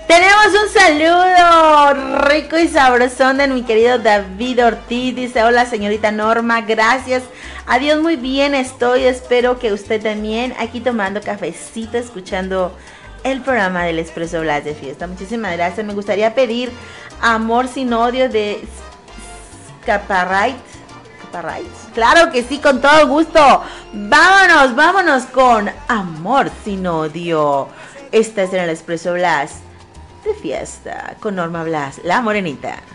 Tenemos un saludo rico y sabrosón de mi querido David Ortiz. Dice: hola señorita Norma, gracias. Adiós, muy bien estoy. Espero que usted también. Aquí tomando cafecito, escuchando el programa del Expreso Blas de Fiesta. Muchísimas gracias. Me gustaría pedir Amor sin odio de Caparrite. Claro que sí, con todo gusto. Vámonos con Amor sin odio. Esta es en el Expreso Blas de Fiesta con Norma Blas, la morenita.